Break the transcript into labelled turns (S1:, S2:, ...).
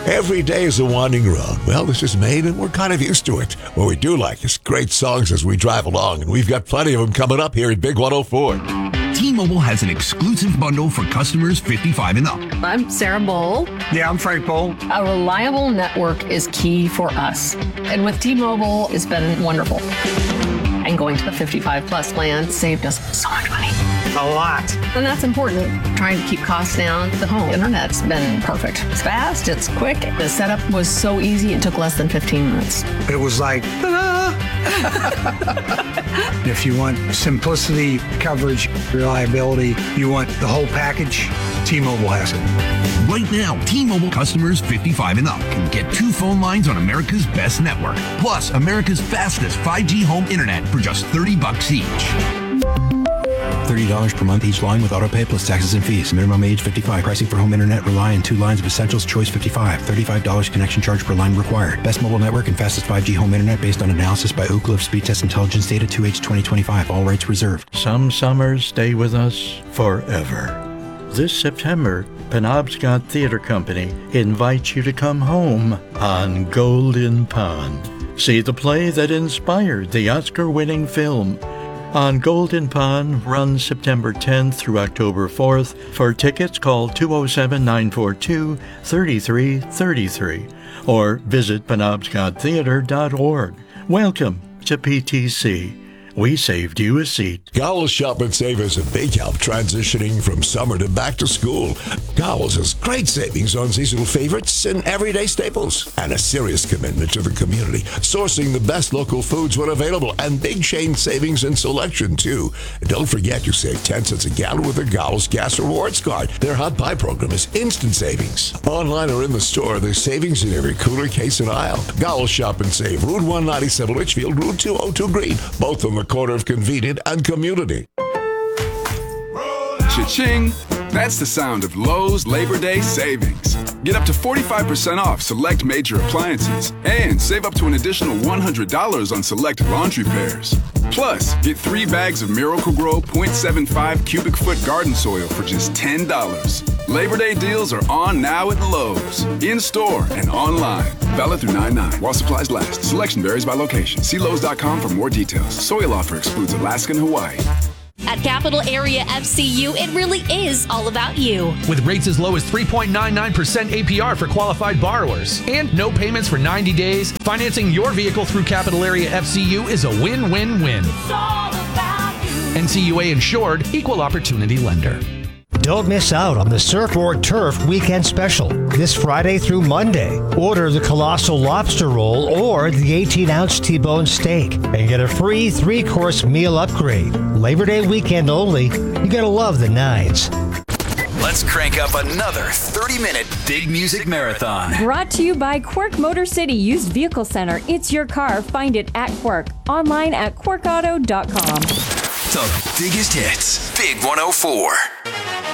S1: Every day is a winding road. Well, this is Maine, and we're kind of used to it. What we do like is great songs as we drive along, and we've got plenty of them coming up here at Big 104.
S2: T-Mobile has an exclusive bundle for customers 55 and up.
S3: I'm Sarah Bowl.
S4: Yeah, I'm Frank Bowl.
S3: A reliable network is key for us. And with T-Mobile, it's been wonderful. And going to the 55 plus plan saved us so much money.
S4: A lot.
S3: And that's important. Trying to keep costs down. The home internet's been perfect. It's fast, it's quick. The setup was so easy, it took less than 15 minutes.
S4: It was like, ta-da! If you want simplicity, coverage, reliability, you want the whole package, T-Mobile has it.
S2: Right now, T-Mobile customers 55 and up can get 2 phone lines on America's best network, plus America's fastest 5G home internet for just $30 each.
S5: $30 per month each line with autopay plus taxes and fees. Minimum age 55. Pricing for home internet rely on 2 lines of Essentials Choice 55. $35 connection charge per line required. Best mobile network and fastest 5G home internet based on analysis by Oak Cliff Speed Test Intelligence Data 2H 2025. All rights reserved.
S6: Some summers stay with us forever. This September, Penobscot Theater Company invites you to come home on Golden Pond. See the play that inspired the Oscar-winning film. On Golden Pond runs September 10th through October 4th. For tickets, call 207-942-3333 or visit penobscottheater.org. Welcome to PTC. We saved you a seat.
S1: Gowles Shop and Save is a big help transitioning from summer to back to school. Gowles has great savings on seasonal favorites and everyday staples, and a serious commitment to the community, sourcing the best local foods when available, and big chain savings and selection, too. And don't forget, you save 10 cents a gallon with a Gowles Gas Rewards card. Their hot buy program is instant savings. Online or in the store, there's savings in every cooler, case, and aisle. Gowles Shop and Save, Route 197 Litchfield, Route 202 Green, both on the corner of Convenient and Community.
S7: Cha-ching! That's the sound of Lowe's Labor Day savings. Get up to 45% off select major appliances and save up to an additional $100 on select laundry pairs. Plus, get 3 bags of Miracle-Gro 0.75 cubic foot garden soil for just $10. Labor Day deals are on now at Lowe's, in-store and online. Valid through 9/9 while supplies last. Selection varies by location. See Lowe's.com for more details. Soil offer excludes Alaska and Hawaii.
S8: At Capital Area FCU, it really is all about you.
S9: With rates as low as 3.99% APR for qualified borrowers and no payments for 90 days, financing your vehicle through Capital Area FCU is a win-win-win. It's all about you. NCUA insured, equal opportunity lender.
S10: Don't miss out on the Surfboard Turf Weekend Special this Friday through Monday. Order the Colossal Lobster Roll or the 18-ounce T-bone steak and get a free 3-course meal upgrade. Labor Day weekend only. You gotta love the nines.
S11: Let's crank up another 30-minute Big Music Marathon.
S12: Brought to you by Quirk Motor City Used Vehicle Center. It's your car. Find it at Quirk. Online at quirkauto.com.
S11: The biggest hits. Big 104.